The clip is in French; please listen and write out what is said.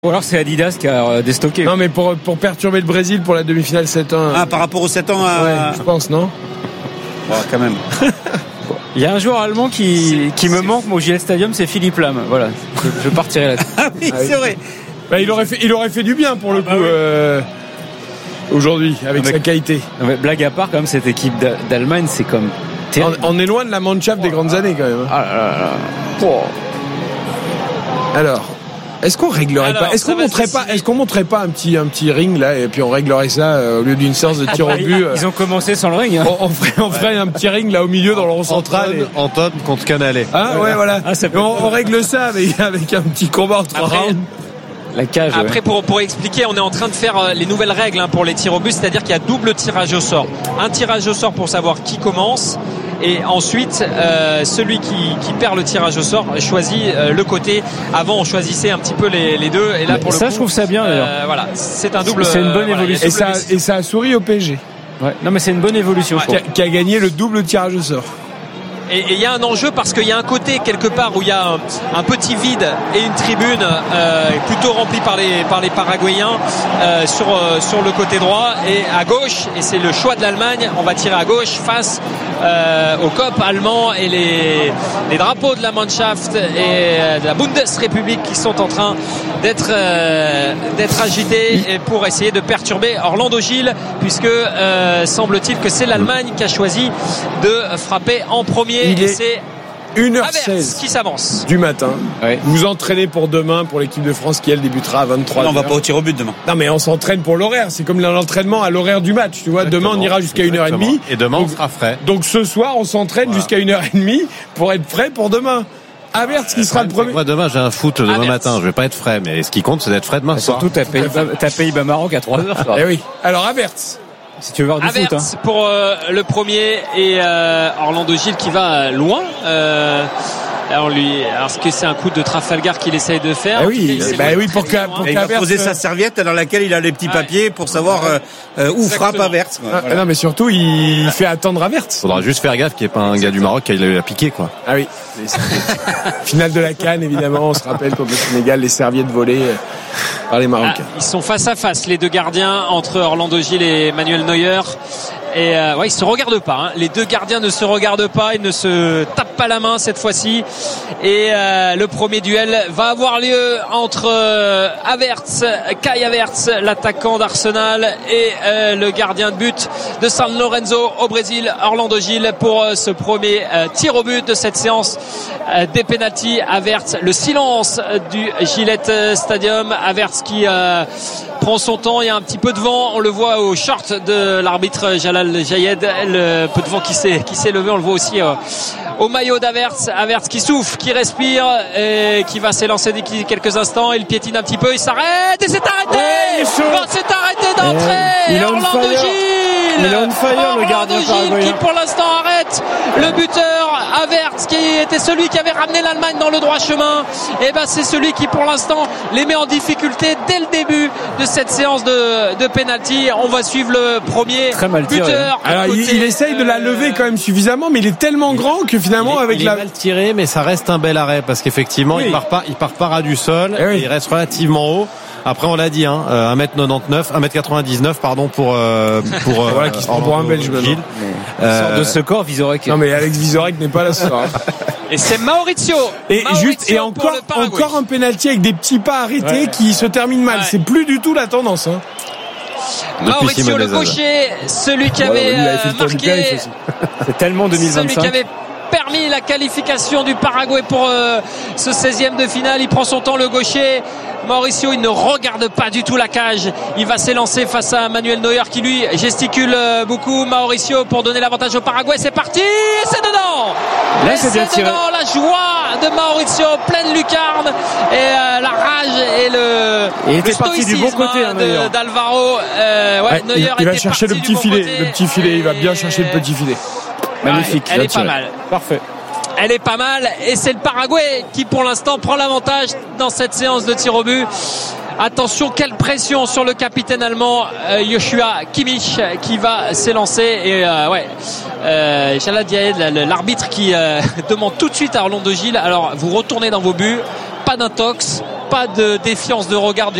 Ou alors c'est Adidas qui a déstocké. Non, mais pour perturber le Brésil pour la demi-finale 7-1. Ah, par rapport au 7 ans à... Ouais, je pense, non? Ouais, quand même. Il y a un joueur allemand qui me manque au Gillette Stadium, c'est Philippe Lam. Voilà, je partirai là-dessus. Ah oui, c'est vrai. Bah, il aurait fait du bien pour le coup aujourd'hui avec sa qualité. Mais blague à part, quand même, cette équipe d'Allemagne, c'est comme terrible. On est loin de la Mannschaft des grandes années quand même. Ah là là là. Alors, est-ce qu'on réglerait pas? Est-ce qu'on montrerait pas un petit ring là et puis on réglerait ça au lieu d'une séance de tir au but? Ils ont commencé sans le ring. Hein. On ferait un petit ring là au milieu dans le rond central. Anton contre Canalé. Ah ouais, voilà. On règle ça avec un petit combat en 3 rounds. La cage. Après, pour expliquer, on est en train de faire les nouvelles règles pour les tirs au but, c'est-à-dire qu'il y a double tirage au sort. Un tirage au sort pour savoir qui commence, et ensuite celui qui perd le tirage au sort choisit le côté. Avant, on choisissait un petit peu les deux, et là pour ça, le coup, je trouve ça bien d'ailleurs. Voilà, c'est un double. C'est une bonne évolution. Et ça a souri au PSG. Ouais. Non, mais c'est une bonne évolution. Qui a gagné le double tirage au sort. Et il y a un enjeu parce qu'il y a un côté quelque part où il y a un petit vide et une tribune plutôt remplie par les Paraguayens sur le côté droit, et à gauche, et c'est le choix de l'Allemagne, on va tirer à gauche face au COP allemand et les drapeaux de la Mannschaft et de la Bundesrepublik qui sont en train d'être agités pour essayer de perturber Orlando Gil, puisque semble-t-il que c'est l'Allemagne qui a choisi de frapper en premier. Il et est c'est 1h16 qui s'avance du matin. Ouais. Vous vous entraînez pour demain pour l'équipe de France qui elle débutera à 23h. Non, on va pas au tir au but demain. Non, mais on s'entraîne pour l'horaire. C'est comme l'entraînement à l'horaire du match. Tu vois, demain on ira jusqu'à 1h30. Et demain on sera frais. Donc ce soir on s'entraîne jusqu'à 1h30 pour être prêt pour demain. Havertz qui sera le premier. Moi demain j'ai un foot demain matin, je vais pas être frais, mais ce qui compte c'est d'être frais demain soir. Surtout t'as Pays-Bas-Maroc à 3h. Eh oui. Alors Havertz. Si tu veux voir du Havertz foot, pour le premier, et Orlando Gil qui va loin. Alors est-ce que c'est un coup de Trafalgar qu'il essaye de faire? Oui, pour Il va poser sa serviette dans laquelle il a les petits papiers pour savoir où frappe Havertz. Voilà. Non, mais surtout il fait attendre Havertz. Faudra juste faire gaffe qu'il n'y ait pas un gars du Maroc qui aille la piquer quoi. Ah oui. Finale de la CAN évidemment, on se rappelle contre le Sénégal, les serviettes volées par les Marocains. Ils sont face à face, les deux gardiens, entre Orlando Gil et Manuel Neuer. Et ils se regardent pas, hein. Les deux gardiens ne se regardent pas, ils ne se tapent pas la main cette fois-ci. Et le premier duel va avoir lieu entre Kai Havertz, l'attaquant d'Arsenal, et le gardien de but de San Lorenzo au Brésil, Orlando Gil, pour ce premier tir au but de cette séance des pénaltys. Havertz, le silence du Gillette Stadium. Havertz qui prend son temps, il y a un petit peu de vent, on le voit au short de l'arbitre Jalal Jayed, le peu de vent qui s'est levé, on le voit aussi au maillot d'Havertz. Havertz qui souffle, qui respire, et qui va s'élancer d'ici quelques instants. Il piétine un petit peu, il s'arrête et c'est arrêté. C'est arrêté d'entrée. Orlando Gil. Il est on fire, le gardien paraguayen. Qui pour l'instant arrête le buteur Havertz, qui était celui qui avait ramené l'Allemagne dans le droit chemin. Et c'est celui qui pour l'instant les met en difficulté dès le début de cette séance de penalty. On va suivre le premier buteur. Alors il essaye de la lever quand même suffisamment, mais il est tellement grand que finalement il est mal tiré, mais ça reste un bel arrêt parce qu'effectivement il part pas ras du sol, et il reste relativement haut. Après on l'a dit, 1m99 pardon pour voilà, qui se prend pour un Belge Gilles. Sort de ce corps Vizorek. Non mais Alex Vizorek n'est pas là ce soir. Et c'est Maurizio. Et encore un penalty avec des petits pas arrêtés qui se terminent mal. C'est plus du tout la tendance. Maurizio le gaucher, celui qui avait marqué. C'est tellement 2025. Celui qui avait permis la qualification du Paraguay pour ce 16e de finale. Il prend son temps, le gaucher. Mauricio, il ne regarde pas du tout la cage. Il va s'élancer face à Manuel Neuer qui lui gesticule beaucoup. Mauricio pour donner l'avantage au Paraguay. C'est parti et c'est dedans. Là, c'est bien tiré. Dedans, la joie de Mauricio, pleine lucarne, et la rage et le parti du bon côté d'Alvaro. Il va chercher le petit filet. Le petit filet, il va bien chercher le petit filet. Magnifique. Elle est pas mal. Parfait. Elle est pas mal, et c'est le Paraguay qui pour l'instant prend l'avantage dans cette séance de tir au but. Attention, quelle pression sur le capitaine allemand Joshua Kimmich qui va s'élancer, et Jalal Diaed, l'arbitre qui demande tout de suite à Orlando Gil, alors vous retournez dans vos buts, pas d'intox, pas de défiance de regard